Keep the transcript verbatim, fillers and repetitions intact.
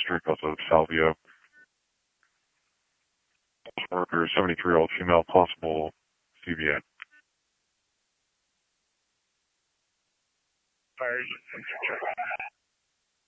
District, also Salvia. Worker, seventy-three-year-old female, possible C V A. Fire,